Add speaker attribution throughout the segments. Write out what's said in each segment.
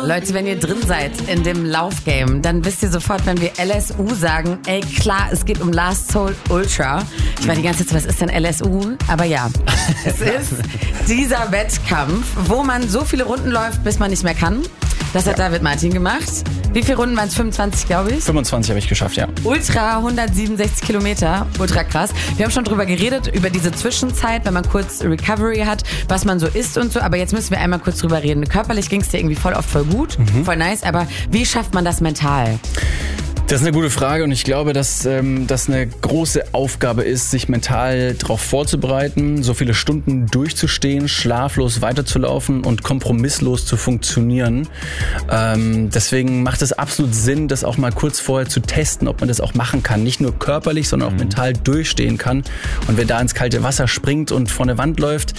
Speaker 1: Leute, wenn ihr drin seid in dem Laufgame, dann wisst ihr sofort, wenn wir LSU sagen, ey klar, es geht um Last Soul Ultra. Ich war die ganze Zeit, was ist denn LSU? Aber ja, es ist dieser Wettkampf, wo man so viele Runden läuft, bis man nicht mehr kann. Das hat David Martin gemacht. Wie viele Runden waren es? 25, glaube ich?
Speaker 2: 25 habe ich geschafft, ja.
Speaker 1: Ultra 167 Kilometer, ultra krass. Wir haben schon drüber geredet, über diese Zwischenzeit, wenn man kurz Recovery hat, was man so isst und so. Aber jetzt müssen wir einmal kurz drüber reden. Körperlich ging es dir irgendwie voll oft voll gut, voll nice. Aber wie schafft man das mental?
Speaker 2: Das ist eine gute Frage und ich glaube, dass das eine große Aufgabe ist, sich mental darauf vorzubereiten, so viele Stunden durchzustehen, schlaflos weiterzulaufen und kompromisslos zu funktionieren. Deswegen macht es absolut Sinn, das auch mal kurz vorher zu testen, ob man das auch machen kann. Nicht nur körperlich, sondern auch mental durchstehen kann. Und wer da ins kalte Wasser springt und vor eine Wand läuft,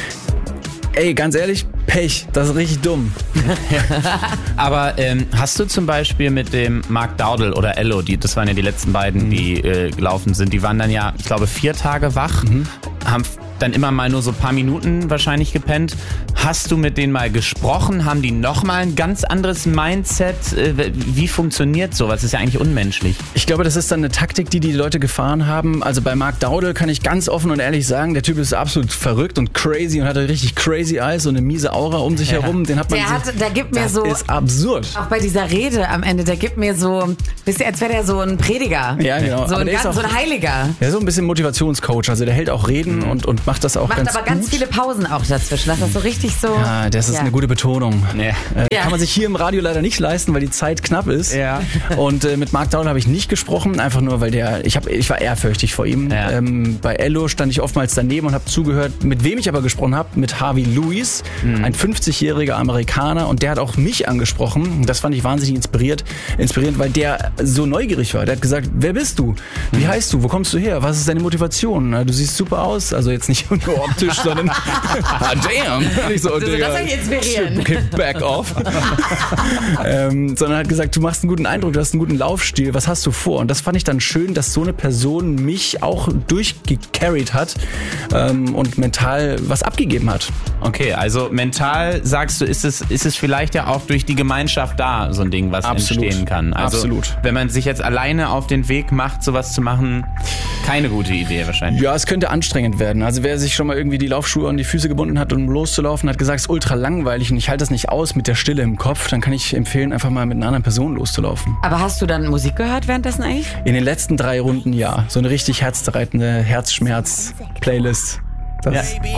Speaker 2: ey, ganz ehrlich, Pech, das ist richtig dumm.
Speaker 3: Aber hast du zum Beispiel mit dem Mark Dowdle oder Ello, das waren ja die letzten beiden, die gelaufen sind, die waren dann ja, ich glaube, 4 Tage wach, haben dann immer mal nur so ein paar Minuten wahrscheinlich gepennt. Hast du mit denen mal gesprochen? Haben die nochmal ein ganz anderes Mindset? Wie funktioniert sowas? Das ist ja eigentlich unmenschlich.
Speaker 2: Ich glaube, das ist dann eine Taktik, die Leute gefahren haben. Also bei Mark Dowdle kann ich ganz offen und ehrlich sagen, der Typ ist absolut verrückt und crazy und hatte richtig crazy eyes und eine miese Aura um sich herum. Den hat man
Speaker 1: der gibt mir so,
Speaker 2: ist absurd.
Speaker 1: Auch bei dieser Rede am Ende, der gibt mir so, wisst ihr, als wäre der so ein Prediger.
Speaker 2: Ja, genau.
Speaker 1: So ein Heiliger.
Speaker 2: Ja, so ein bisschen Motivationscoach. Also der hält auch Reden und macht das auch ganz gut.
Speaker 1: Macht aber ganz viele Pausen auch dazwischen. Das ist so richtig so...
Speaker 2: Ja, das ist eine gute Betonung.
Speaker 3: Ja.
Speaker 2: Kann man sich hier im Radio leider nicht leisten, weil die Zeit knapp ist.
Speaker 3: Ja.
Speaker 2: Und mit Mark Dowdle habe ich nicht gesprochen, einfach nur, weil ich war ehrfürchtig vor ihm.
Speaker 3: Ja.
Speaker 2: Bei Ello stand ich oftmals daneben und habe zugehört, mit wem ich aber gesprochen habe, mit Harvey Lewis, ein 50-jähriger Amerikaner, und der hat auch mich angesprochen. Das fand ich wahnsinnig inspirierend, weil der so neugierig war. Der hat gesagt, wer bist du? Wie heißt du? Wo kommst du her? Was ist deine Motivation? Du siehst super aus. Also jetzt nicht nur optisch, sondern damn. Ich so,
Speaker 1: das soll ich inspirieren.
Speaker 2: Okay, back off. Sondern hat gesagt, du machst einen guten Eindruck, du hast einen guten Laufstil. Was hast du vor? Und das fand ich dann schön, dass so eine Person mich auch durchgecarried hat und mental was abgegeben hat.
Speaker 3: Okay, also mental sagst du, ist es vielleicht ja auch durch die Gemeinschaft da so ein Ding, was entstehen kann. Also
Speaker 2: Absolut.
Speaker 3: Wenn man sich jetzt alleine auf den Weg macht, sowas zu machen, keine gute Idee wahrscheinlich.
Speaker 2: Ja, es könnte anstrengend werden. Also wer sich schon mal irgendwie die Laufschuhe an die Füße gebunden hat, um loszulaufen, hat gesagt, es ist ultra langweilig und ich halte das nicht aus mit der Stille im Kopf, dann kann ich empfehlen, einfach mal mit einer anderen Person loszulaufen.
Speaker 1: Aber hast du dann Musik gehört währenddessen eigentlich?
Speaker 2: In den letzten 3 Runden ja. So eine richtig herzzerreißende Herzschmerz-Playlist. Das